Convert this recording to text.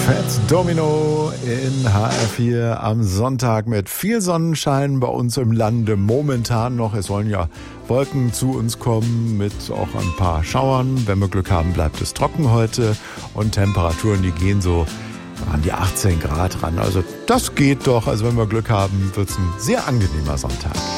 Fats Domino in HR4 am Sonntag mit viel Sonnenschein bei uns im Lande momentan noch. Es sollen ja Wolken zu uns kommen mit auch ein paar Schauern. Wenn wir Glück haben, bleibt es trocken heute und Temperaturen, die gehen so an die 18 Grad ran. Also das geht doch. Also wenn wir Glück haben, wird es ein sehr angenehmer Sonntag.